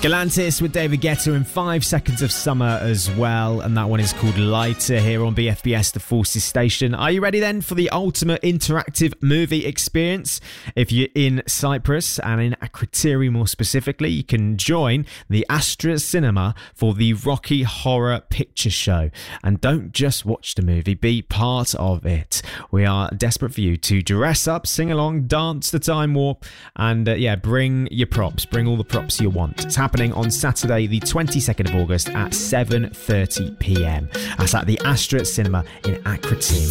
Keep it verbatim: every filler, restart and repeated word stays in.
Galantis with David Guetta and Five Seconds of Summer as well, and that one is called Lighter here on B F B S The Forces Station. Are you ready then for the ultimate interactive movie experience? If you're in Cyprus and in Akrotiri more specifically, you can join the Astra Cinema for the Rocky Horror Picture Show. And don't just watch the movie, be part of it. We are desperate for you to dress up, sing along, dance the time warp, and uh, yeah, bring your props, bring all the props you want. It's happening on Saturday the twenty-second of August at seven thirty p m. That's at the Astra Cinema in Akrotiri.